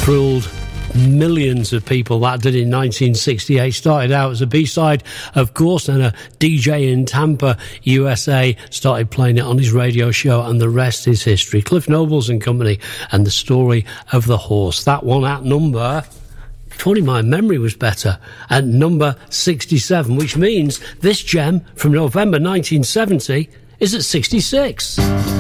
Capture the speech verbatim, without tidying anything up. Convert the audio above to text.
thrilled millions of people. That did in nineteen sixty-eight. Started out as a B-side, of course, and a D J in Tampa, U S A, started playing it on his radio show, and the rest is history. Cliff Nobles and Company and The Story of the Horse. That one at number... If only my memory was better, at number sixty-seven, which means this gem from November nineteen seventy is at sixty-six.